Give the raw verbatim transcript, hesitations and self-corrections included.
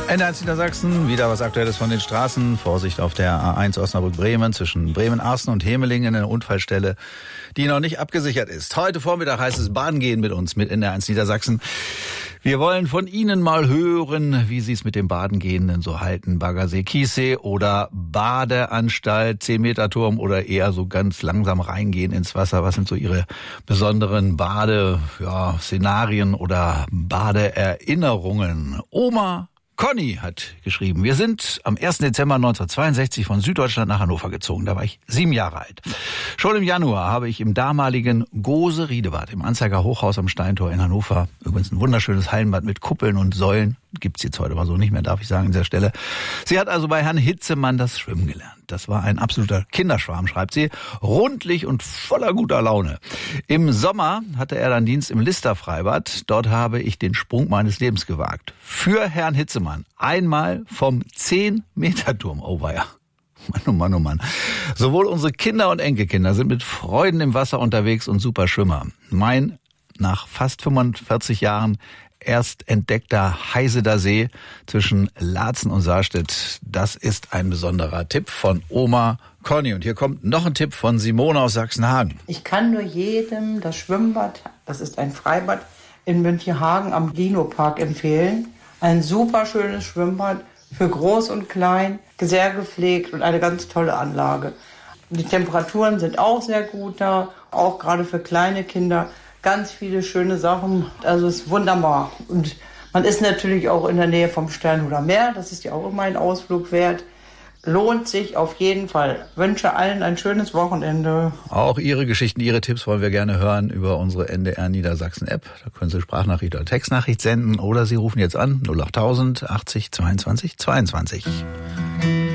N eins Niedersachsen, wieder was Aktuelles von den Straßen. Vorsicht auf der A eins Osnabrück-Bremen zwischen Bremen-Arsen und Hemelingen, eine Unfallstelle, die noch nicht abgesichert ist. Heute Vormittag heißt es Bahn gehen mit uns, mit N eins Niedersachsen. Wir wollen von Ihnen mal hören, wie Sie es mit dem Badengehen denn so halten. Baggersee, Kiessee oder Badeanstalt, zehn Meter Turm oder eher so ganz langsam reingehen ins Wasser. Was sind so Ihre besonderen Bade-Szenarien ja, oder Badeerinnerungen? Oma Conny hat geschrieben, wir sind am ersten Dezember neunzehnhundertzweiundsechzig von Süddeutschland nach Hannover gezogen. Da war ich sieben Jahre alt. Schon im Januar habe ich im damaligen Gose-Riedebad im Anzeiger Hochhaus am Steintor in Hannover, übrigens ein wunderschönes Hallenbad mit Kuppeln und Säulen, gibt's jetzt heute aber so nicht mehr, darf ich sagen, an dieser Stelle. Sie hat also bei Herrn Hitzemann das Schwimmen gelernt. Das war ein absoluter Kinderschwarm, schreibt sie, rundlich und voller guter Laune. Im Sommer hatte er dann Dienst im Lister-Freibad. Dort habe ich den Sprung meines Lebens gewagt. Für Herrn Hitzemann. Einmal vom zehn Meter Turm. Oh weia. Mann, oh Mann, oh Mann. Sowohl unsere Kinder und Enkelkinder sind mit Freuden im Wasser unterwegs und super Schwimmer. Mein nach fast fünfundvierzig Jahren erst entdeckter Heiseder See zwischen Laatzen und Sarstedt. Das ist ein besonderer Tipp von Oma Conny. Und hier kommt noch ein Tipp von Simone aus Sachsenhagen. Ich kann nur jedem das Schwimmbad, das ist ein Freibad in Münchehagen am Lino-Park empfehlen. Ein super schönes Schwimmbad für groß und klein, sehr gepflegt und eine ganz tolle Anlage. Die Temperaturen sind auch sehr gut da, auch gerade für kleine Kinder. Ganz viele schöne Sachen, also es ist wunderbar. Und man ist natürlich auch in der Nähe vom Sternhuder Meer, das ist ja auch immer ein Ausflug wert. Lohnt sich auf jeden Fall. Wünsche allen ein schönes Wochenende. Auch Ihre Geschichten, Ihre Tipps wollen wir gerne hören über unsere N D R Niedersachsen App. Da können Sie Sprachnachricht oder Textnachricht senden oder Sie rufen jetzt an null achttausend achtzig zweiundzwanzig zweiundzwanzig.